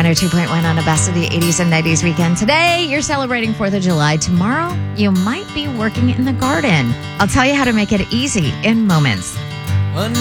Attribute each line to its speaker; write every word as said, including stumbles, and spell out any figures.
Speaker 1: one oh two point one on a best of the eighties and nineties weekend. Today, you're celebrating fourth of July. Tomorrow, you might be working in the garden. I'll tell you how to make it easy in moments.